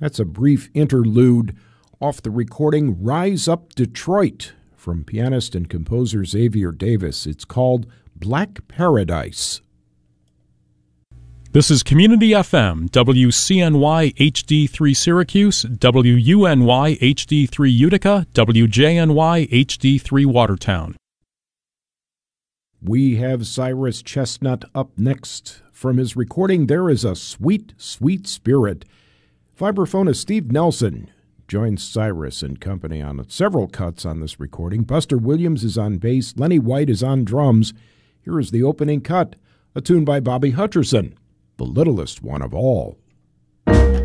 That's a brief interlude off the recording Rise Up Detroit from pianist and composer Xavier Davis. It's called Black Paradise. This is Community FM, WCNY HD3 Syracuse, WUNY HD3 Utica, WJNY HD3 Watertown. We have Cyrus Chestnut up next. From his recording, There Is a Sweet, Sweet Spirit. Vibraphonist Steve Nelson joins Cyrus and company on several cuts on this recording. Buster Williams is on bass. Lenny White is on drums. Here is the opening cut, a tune by Bobby Hutcherson, the littlest one of all.